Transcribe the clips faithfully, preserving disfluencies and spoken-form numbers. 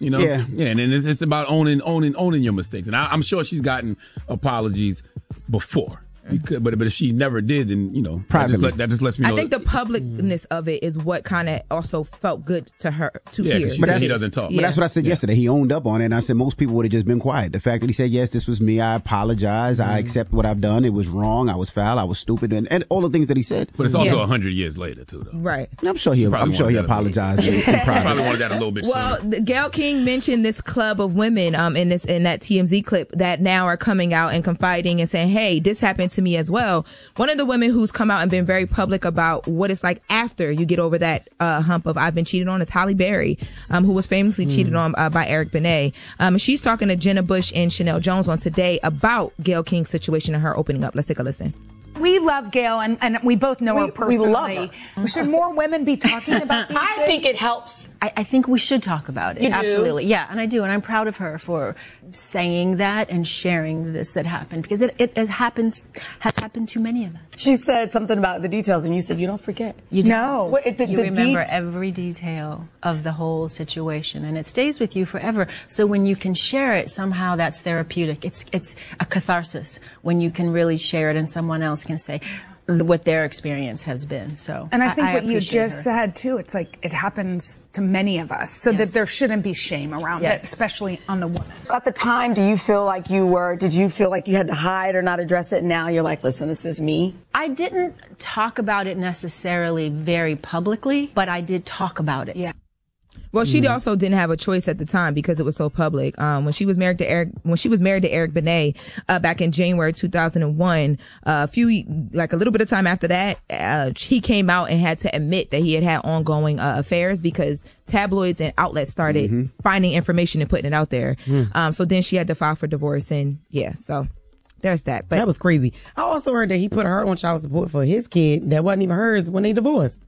You know, Yeah. yeah, and then it's, it's about owning, owning, owning your mistakes. And I, I'm sure she's gotten apologies before. You could, but but if she never did, then you know that just, let, that just lets me know. I think the publicness of it is what kind of also felt good to her to Yeah, 'cause hear. she But said that's- he doesn't talk. But that's what I said Yeah. yesterday. He owned up on it, and I said most people would have just been quiet. The fact that he said, yes, this was me, I apologize, I accept what I've done, it was wrong, I was foul, I was stupid, and, and all the things that he said. But it's also a Yeah. hundred years later too, though. Right. I'm sure he, probably I'm sure he wanted that a little- apologized in, in She private. probably wanted that a little bit Well, sooner. Gayle King mentioned this club of women um in this in that T M Z clip that now are coming out and confiding and saying, hey, this happened to me as well. One of the women who's come out and been very public about what it's like after you get over that uh hump of I've been cheated on is Halle Berry, um who was famously Mm. cheated on uh, by Eric Benet. Um and she's talking to Jenna Bush and Chanel Jones on Today about Gayle King's situation and her opening up. Let's take a listen. We love Gayle, and, and we both know We- her we personally. love her. Should more women be talking about these I things? think it helps. I, I think we should talk about it. You do? Absolutely. Yeah, and I do. And I'm proud of her for saying that and sharing this that happened because it, it, it happens, has happened to many of us. She said something about the details, and you said you don't forget. You No. What, the, you the remember det- every detail of the whole situation, and it stays with you forever. So when you can share it, somehow that's therapeutic. It's it's a catharsis when you can really share it, and someone else can say what their experience has been. So, And I think what you appreciate just her. said too, it's like it happens to many of us, so that Yes. there shouldn't be shame around Yes. it, especially on the woman. At the time, do you feel like you were, did you feel like you had to hide or not address it? Now you're like, listen, this is me. I didn't talk about it necessarily very publicly, but I did talk about it. Yeah. Well, she also didn't have a choice at the time because it was so public. Um, when she was married to Eric, when she was married to Eric Benet, uh, back in January two thousand one, uh, a few, like a little bit of time after that, uh, he came out and had to admit that he had had ongoing uh, affairs because tabloids and outlets started Mm-hmm. finding information and putting it out there. Mm. Um, so then she had to file for divorce and yeah, so there's that. But That was crazy. I also heard that he put her on child support for his kid that wasn't even hers when they divorced.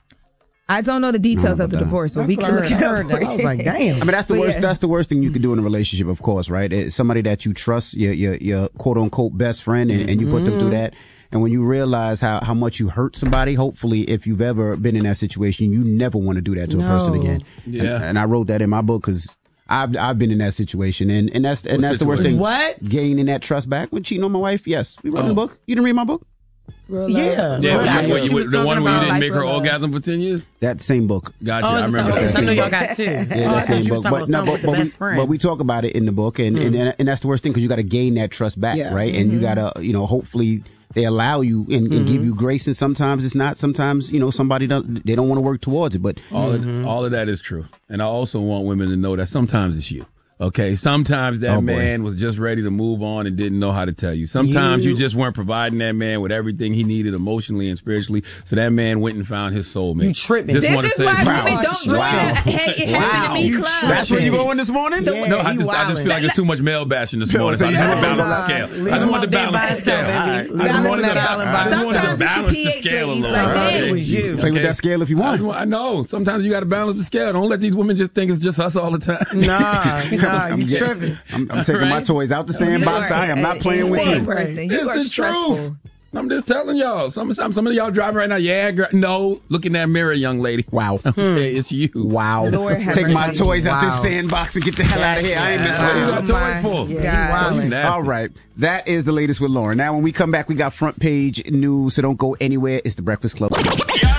I don't know the details No, of the but, uh, divorce, but That's we what can I look heard. it I up. heard that. I was like, damn. I mean, that's the But worst. yeah. That's the worst thing you can do in a relationship, of course, right? It's somebody that you trust, your your, your quote unquote best friend, and, and you put them through that. And when you realize how, how much you hurt somebody, hopefully, if you've ever been in that situation, you never want to do that to a person No. again. Yeah. And, and I wrote that in my book because I've I've been in that situation, and and that's and What that's the worst thing. What? Gaining that trust back when cheating on my wife. Yes, we wrote in the Oh. book. You didn't read my book? Yeah. Yeah, But the, I one thought where she you, was the talking one where you about didn't Life make her for Love. orgasm for ten years. That same book. Gotcha, Oh, I it's remember okay. that. So I know same y'all book. got two. Yeah, Oh, I that thought same you was book. talking But about no, something but, with the but, we, best friend. but we talk about it in the book, and and, and, and that's the worst thing because you got to gain that trust back, Yeah. right? And you gotta, you know, hopefully they allow you and, and give you grace, and sometimes it's not. Sometimes you know somebody don't they don't want to work towards it, but All of, all of that is true, and I also want women to know that sometimes it's you. Okay, sometimes that Oh, boy. man was just ready to move on and didn't know how to tell you. Sometimes you, You- just weren't providing that man with everything he needed emotionally and spiritually. So that man went and found his soulmate. You tripping. Just This wanna is say, why wow. women don't join Wow. the Hey, it happened to me You club. that's where you going this morning. Yeah, No, I he just, I just feel like wildin'. it's too much male bashing this morning. So I so just you want to don't balance the lie. scale. Leave I just him want to out there by balance the himself, scale. baby. I Leave just him wanted to out there ba- by I just wanted to Sometimes it's your balance the pH scale a ladies, little. like, right? damn, it was you. Play with Okay. that scale if you I, want. just want- I know. Sometimes you got to balance the scale. Don't let these women just think it's just us all the time. Nah, nah, I'm you getting- tripping. I'm, I'm taking my Right? toys out the sandbox. I am not playing with insane you. person. You It's are the stressful. truth. I'm just telling y'all. Some, some, some of y'all driving right now. Yeah, girl. No, look in that mirror, young lady. Wow. Okay, it's you. Wow. Lord have Take my mercy. toys out this Wow. sandbox and get the hell out of here. I ain't messing What with you you. got my toys for? God. Yeah, You he nasty. All right. That is the latest with Lauren. Now, when we come back, we got front page news, so don't go anywhere. It's the Breakfast Club.